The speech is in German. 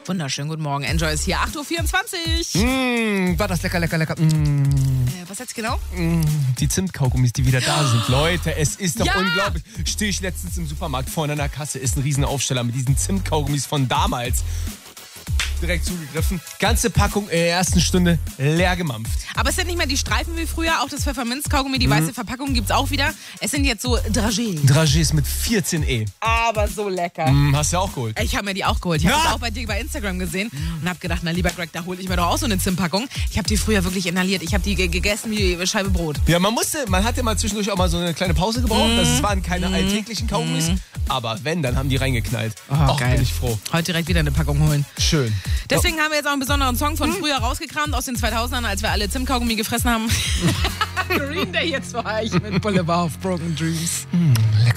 Wunderschönen guten Morgen. Enjoy ist hier. 8.24 Uhr. War das lecker. Was jetzt genau? Die Zimtkaugummis, die wieder da sind. Leute, es ist doch Ja. unglaublich. Stehe ich letztens im Supermarkt vorne an der Kasse, ist ein Riesenaufsteller mit diesen Zimtkaugummis von damals. Direkt zugegriffen. Ganze Packung in der ersten Stunde leer gemampft. Aber es sind nicht mehr die Streifen wie früher, auch das Pfefferminzkaugummi, die weiße Verpackung gibt's auch wieder. Es sind jetzt so Dragés. Dragés mit 14 Aber so lecker. Hast du ja auch geholt. Ich habe mir die auch geholt. Ich habe Ja. das auch bei dir bei Instagram gesehen und habe gedacht, na lieber Greg, da hole ich mir doch auch so eine Zimtpackung. Ich habe die früher wirklich inhaliert. Ich habe die gegessen wie Scheibe Brot. Ja, man hat ja mal zwischendurch auch mal so eine kleine Pause gebraucht. Das waren keine alltäglichen Kaugummis. Aber wenn, dann haben die reingeknallt. Geil. Bin ich froh. Heute direkt wieder eine Packung holen. Schön. Deswegen haben wir jetzt auch einen besonderen Song von früher rausgekramt, aus den 2000ern, als wir alle Zimtkaugummi gefressen haben. Green Day jetzt für euch mit Boulevard of Broken Dreams. Lecker.